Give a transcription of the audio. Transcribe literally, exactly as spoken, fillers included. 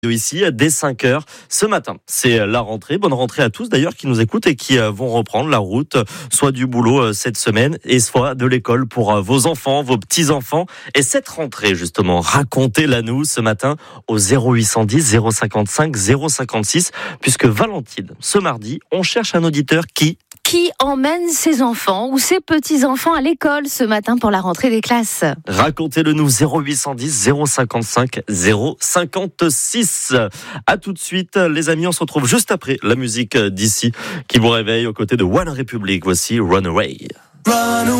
Ici dès cinq heures ce matin. C'est la rentrée. Bonne rentrée à tous d'ailleurs qui nous écoutent et qui vont reprendre la route, soit du boulot cette semaine et soit de l'école pour vos enfants, vos petits-enfants. Et cette rentrée justement, racontez-la nous ce matin au zéro huit cent dix zéro cinquante-cinq zéro cinquante-six puisque Valentine, ce mardi, on cherche un auditeur qui... Qui emmène ses enfants ou ses petits-enfants à l'école ce matin pour la rentrée des classes. Racontez-le nous, zéro huit cent dix zéro cinquante-cinq zéro cinquante-six. À tout de suite, les amis, on se retrouve juste après la musique d'ici qui vous réveille aux côtés de One Republic. Voici Runaway. Run